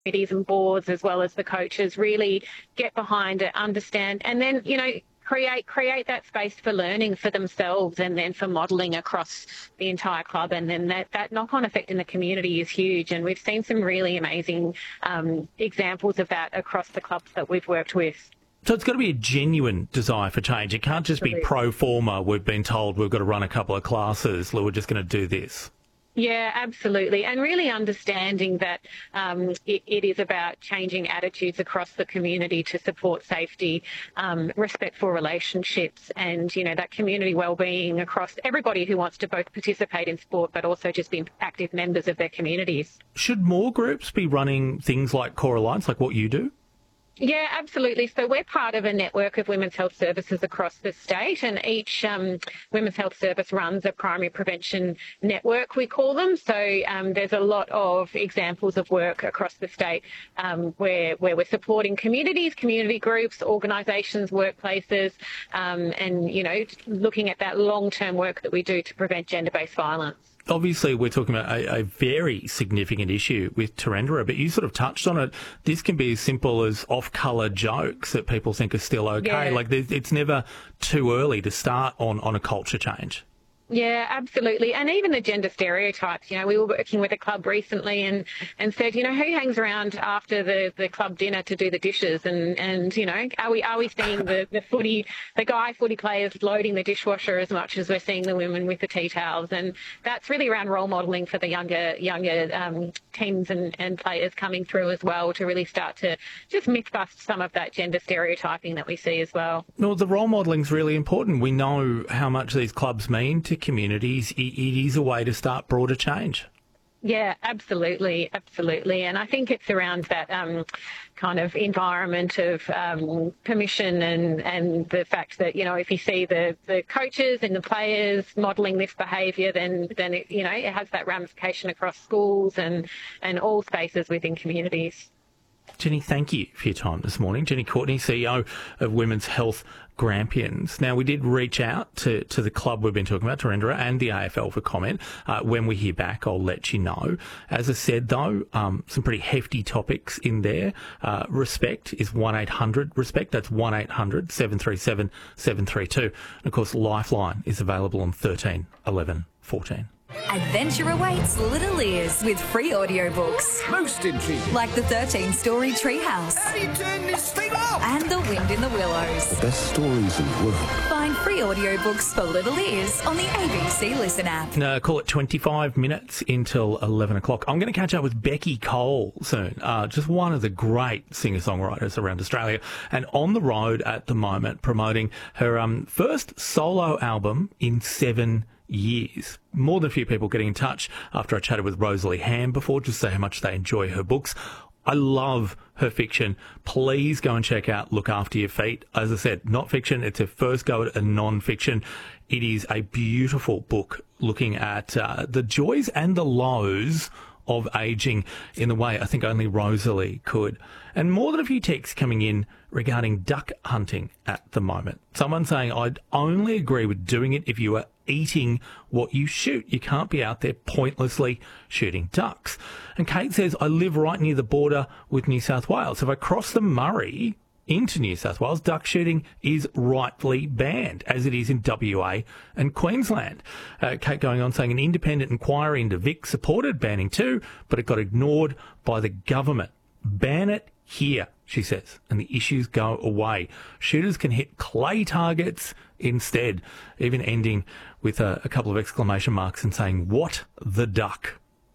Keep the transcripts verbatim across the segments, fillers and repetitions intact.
committees and boards, as well as the coaches, really get behind it, understand, and then, you know, create create that space for learning for themselves and then for modelling across the entire club. And then that, that knock-on effect in the community is huge. And we've seen some really amazing um, examples of that across the clubs that we've worked with. So it's got to be a genuine desire for change. It can't just Absolutely. be pro forma. We've been told we've got to run a couple of classes, we're just going to do this. Yeah, absolutely. And really understanding that um, it, it is about changing attitudes across the community to support safety, um, respectful relationships and, you know, that community wellbeing across everybody who wants to both participate in sport but also just be active members of their communities. Should more groups be running things like Core Alliance, like what you do? Yeah, absolutely. So we're part of a network of women's health services across the state, and each um, women's health service runs a primary prevention network, we call them. So um, there's a lot of examples of work across the state um, where, where we're supporting communities, community groups, organisations, workplaces, um, and, you know, looking at that long-term work that we do to prevent gender-based violence. Obviously, we're talking about a, a very significant issue with Tarendra, but you sort of touched on it. This can be as simple as off-colour jokes that people think are still okay. Yeah. Like, it's never too early to start on, on a culture change. Yeah, absolutely. And even the gender stereotypes, you know, we were working with a club recently and, and said, you know, who hangs around after the, the club dinner to do the dishes? And, and you know, are we are we seeing the, the footy, the guy footy players loading the dishwasher as much as we're seeing the women with the tea towels? And that's really around role modelling for the younger younger um, teams and, and players coming through as well, to really start to just myth bust some of that gender stereotyping that we see as well. Well, the role modelling is really important. We know how much these clubs mean to communities. It is a way to start broader change. Yeah, absolutely, absolutely. And I think it's around that um, kind of environment of um, permission and, and the fact that, you know, if you see the, the coaches and the players modelling this behaviour, then, then it, you know, it has that ramification across schools and, and all spaces within communities. Jenny, thank you for your time this morning. Jenny Courtney, C E O of Women's Health Grampians. Now, we did reach out to, to the club we've been talking about, Tarendra, and the A F L for comment. Uh, when we hear back, I'll let you know. As I said, though, um, some pretty hefty topics in there. Uh, respect is one eight hundred RESPECT. That's one eight hundred seven three seven seven three two. And, of course, Lifeline is available on thirteen eleven fourteen. Adventure awaits Little Ears with free audiobooks. Most intriguing. Like the thirteen-story Treehouse. How do you turn this thing off? And The Wind in the Willows. The best stories in the world. Find free audiobooks for Little Ears on the A B C Listen app. Now, call it twenty-five minutes until eleven o'clock. I'm going to catch up with Becky Cole soon. Uh, just one of the great singer-songwriters around Australia, and on the road at the moment promoting her um, first solo album in seven years. More than a few people getting in touch after I chatted with Rosalie Ham before, just to say how much they enjoy her books. I love her fiction. Please go and check out Look After Your Feet. As I said, not fiction. It's her first go at a non-fiction. It is a beautiful book looking at uh, the joys and the lows of ageing in the way I think only Rosalie could. And more than a few texts coming in regarding duck hunting at the moment. Someone saying, I'd only agree with doing it if you are eating what you shoot. You can't be out there pointlessly shooting ducks. And Kate says, I live right near the border with New South Wales. If I cross the Murray into New South Wales, duck shooting is rightfully banned, as it is in W A and Queensland. Uh, Kate going on saying, an independent inquiry into Vic supported banning too, but it got ignored by the government. Ban it here, she says, and the issues go away. Shooters can hit clay targets instead, even ending with a, a couple of exclamation marks and saying, what the duck?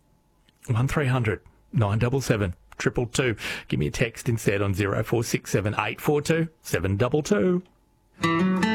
one three hundred nine seven seven two two two. Give me a text instead on zero four six seven eight four two seven two two.